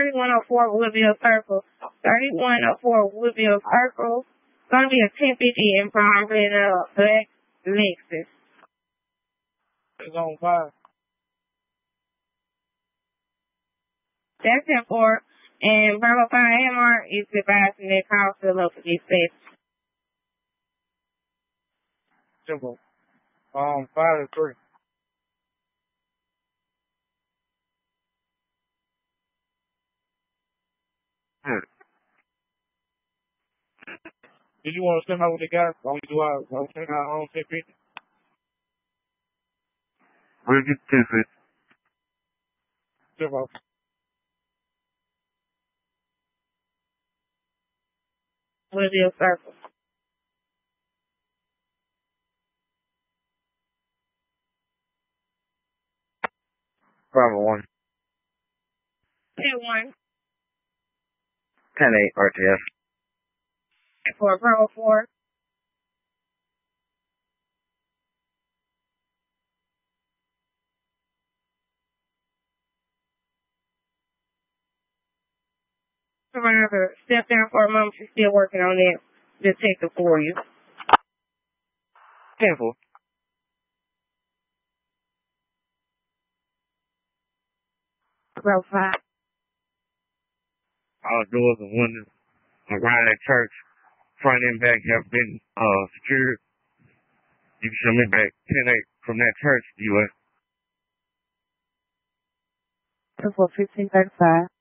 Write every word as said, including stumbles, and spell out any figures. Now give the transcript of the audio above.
thirty-one oh four Woodville Circle. thirty-one oh four Woodville Circle. It's going to be a ten fifty in prime in a black Lexus. It's on fire. That's ten four. And Bravo five M R is advising that call still up for dispatch. Simple. Um, five to three. Hmm. Did you want to send out what they got? Or we do our, or we send our own ten fifty? We'll get ten fifty. Simple. Woodville Circle. Bravo one. ten one. ten eight R T S. For Bravo four. Survivor, step down for a moment. She's still working on that detective for you. ten four. Bravo five. All doors and windows around that church, front and back, have been uh secured. You can show me back ten eight from that church, U S. For fifteen thirty-five.